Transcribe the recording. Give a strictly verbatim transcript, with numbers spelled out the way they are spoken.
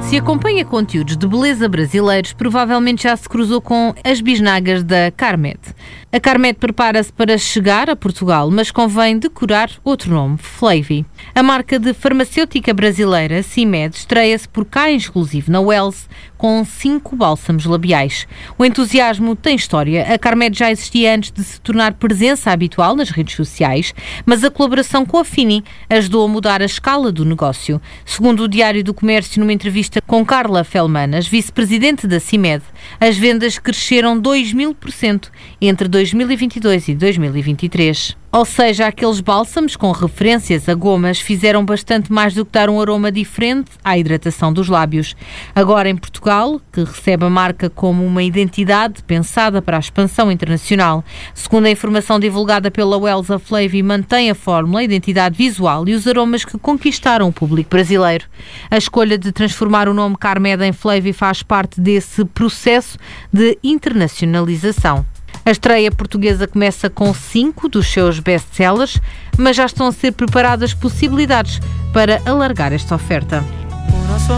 Se acompanha conteúdos de beleza brasileiros, provavelmente já se cruzou com as bisnagas da Carmed. A Carmed prepara-se para chegar a Portugal, mas convém decorar outro nome, Flavy. A marca de farmacêutica brasileira, CIMED, estreia-se por cá, exclusivo na Wells, com cinco bálsamos labiais. O entusiasmo tem história. A Carmed já existia antes de se tornar presença habitual nas redes sociais, mas a colaboração com a Fini ajudou a mudar a escala do negócio. Segundo o Diário do Comércio, numa entrevista com Carla Felmanas, vice-presidente da CIMED, as vendas cresceram dois mil por cento entre dois mil e vinte e dois e dois mil e vinte e três. Ou seja, aqueles bálsamos com referências a gomas fizeram bastante mais do que dar um aroma diferente à hidratação dos lábios. Agora em Portugal, que recebe a marca como uma identidade pensada para a expansão internacional. Segundo a informação divulgada pela Wells, a Flavy mantém a fórmula, a identidade visual e os aromas que conquistaram o público brasileiro. A escolha de transformar o nome Carmed em Flavy faz parte desse processo de internacionalização. A estreia portuguesa começa com cinco dos seus best-sellers, mas já estão a ser preparadas possibilidades para alargar esta oferta.